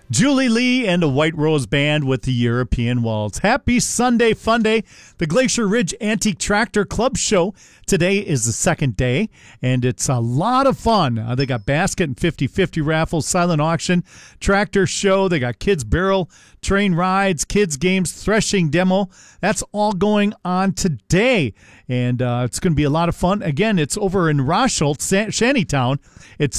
Julie Lee and the White Rose Band with the European Waltz. Happy Sunday, fun day. The Glacier Ridge Antique Tractor Club Show. Today is the second day, and it's a lot of fun. They got basket and 50-50 raffles, silent auction, tractor show. They got kids barrel, train rides, kids games, threshing demo. That's all going on today, and it's going to be a lot of fun. Again, it's over in Rosholt, Shantytown. It's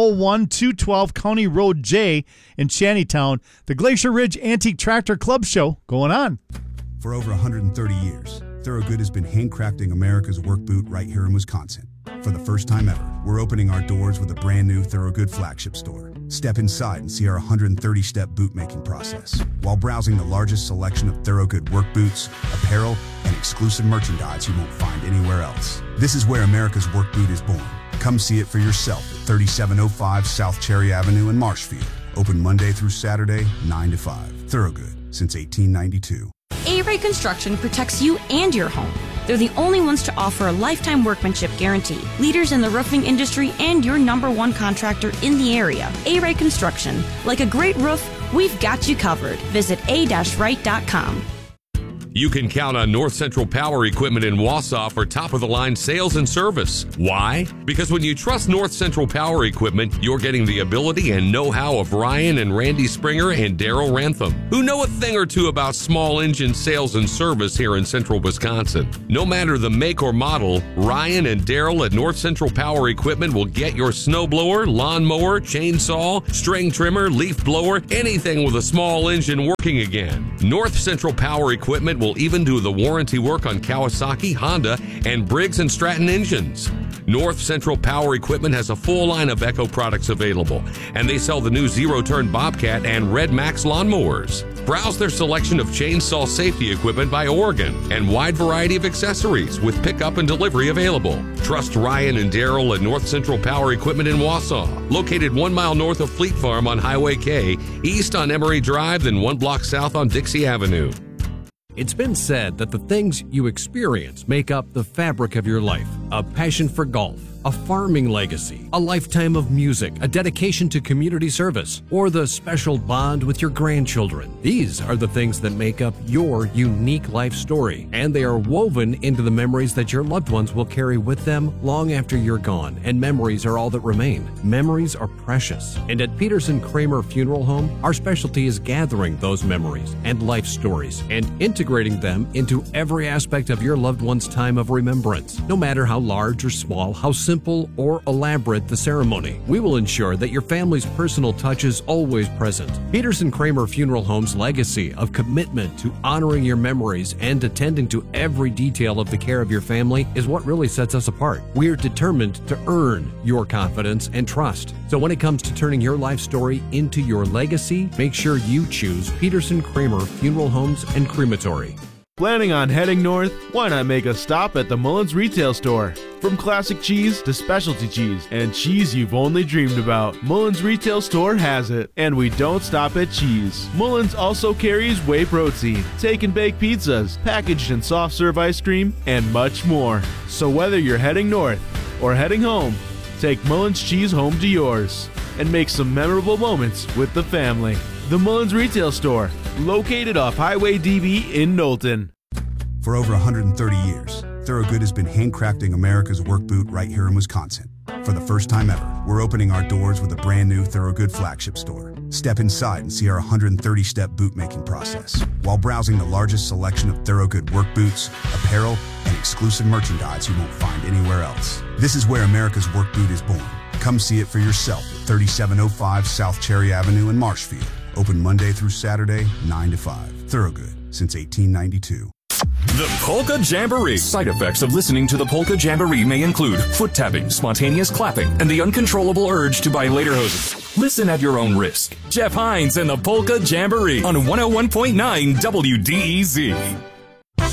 201-212 County Road J in Shantytown. The Glacier Ridge Antique Tractor Club Show going on. For over 130 years, Thorogood has been handcrafting America's work boot right here in Wisconsin. For the first time ever, we're opening our doors with a brand new Thorogood flagship store. Step inside and see our 130-step boot-making process while browsing the largest selection of Thorogood work boots, apparel, and exclusive merchandise you won't find anywhere else. This is where America's work boot is born. Come see it for yourself at 3705 South Cherry Avenue in Marshfield. Open Monday through Saturday, 9 to 5. Thorogood, since 1892. A-Rate Construction protects you and your home. They're the only ones to offer a lifetime workmanship guarantee. Leaders in the roofing industry and your #1 contractor in the area. A-Rate Construction. Like a great roof, we've got you covered. Visit a-right.com. You can count on North Central Power Equipment in Wausau for top-of-the-line sales and service. Why? Because when you trust North Central Power Equipment, you're getting the ability and know-how of Ryan and Randy Springer and Daryl Rantham, who know a thing or two about small engine sales and service here in central Wisconsin. No matter the make or model, Ryan and Daryl at North Central Power Equipment will get your snowblower, lawnmower, chainsaw, string trimmer, leaf blower, anything with a small engine working again. North Central Power Equipment will even do the warranty work on Kawasaki, Honda, and Briggs & Stratton engines. North Central Power Equipment has a full line of Echo products available, and they sell the new zero-turn Bobcat and Red Max lawnmowers. Browse their selection of chainsaw safety equipment by Oregon and wide variety of accessories with pickup and delivery available. Trust Ryan and Daryl at North Central Power Equipment in Wausau, located 1 mile north of Fleet Farm on Highway K, east on Emory Drive, then 1 block south on Dixie Avenue. It's been said that the things you experience make up the fabric of your life. A passion for golf, a farming legacy, a lifetime of music, a dedication to community service, or the special bond with your grandchildren. These are the things that make up your unique life story, and they are woven into the memories that your loved ones will carry with them long after you're gone, and memories are all that remain. Memories are precious, and at Peterson Kramer Funeral Home, our specialty is gathering those memories and life stories and integrating them into every aspect of your loved one's time of remembrance. No matter how large or small, how simple or elaborate the ceremony, we will ensure that your family's personal touch is always present. Peterson Kramer Funeral Home's legacy of commitment to honoring your memories and attending to every detail of the care of your family is what really sets us apart. We're determined to earn your confidence and trust. So when it comes to turning your life story into your legacy, make sure you choose Peterson Kramer Funeral Homes and Crematory. Planning on heading north? Why not make a stop at the Mullins retail store? From classic cheese to specialty cheese and cheese you've only dreamed about, Mullins retail store has it. And we don't stop at cheese. Mullins also carries whey protein, take and bake pizzas, packaged and soft serve ice cream, and much more. So whether you're heading north or heading home, take Mullins cheese home to yours and make some memorable moments with the family. The Mullins retail store, located off Highway DB in Knowlton. For over 130 years, Thorogood has been handcrafting America's work boot right here in Wisconsin. For the first time ever, we're opening our doors with a brand new Thorogood flagship store. Step inside and see our 130-step boot-making process while browsing the largest selection of Thorogood work boots, apparel, and exclusive merchandise you won't find anywhere else. This is where America's work boot is born. Come see it for yourself at 3705 South Cherry Avenue in Marshfield. Open Monday through Saturday, 9 to 5. Thorogood, since 1892. The Polka Jamboree. Side effects of listening to the Polka Jamboree may include foot tapping, spontaneous clapping, and the uncontrollable urge to buy lederhosen. Listen at your own risk. Jeff Hines and the Polka Jamboree on 101.9 WDEZ.